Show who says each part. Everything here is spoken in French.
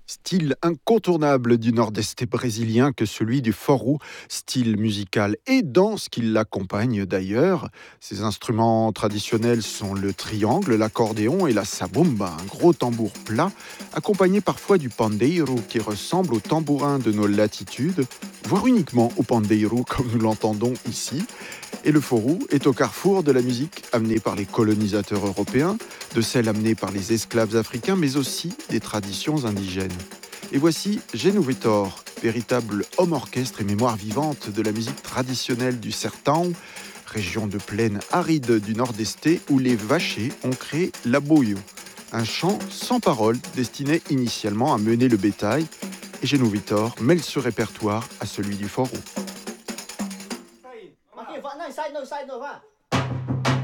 Speaker 1: Style incontournable du nord-est brésilien que celui du forró, style musical et danse qui l'accompagne d'ailleurs. Ses instruments traditionnels sont le triangle, l'accordéon et la sabumba, un gros tambour plat, accompagné parfois du pandeiro qui ressemble au tambourin de nos latitudes, voire uniquement au pandeiro comme nous l'entendons ici. Et le forró est au carrefour de la musique amenée par les colonisateurs européens, de celle amenée par les esclaves africains, mais aussi des traditions indigènes. Et voici Geno Vitor, véritable homme orchestre et mémoire vivante de la musique traditionnelle du Sertão, région de plaine aride du nord-est où les vachers ont créé l'aboio, un chant sans paroles destiné initialement à mener le bétail. Et Geno Vitor mêle ce répertoire à celui du forró.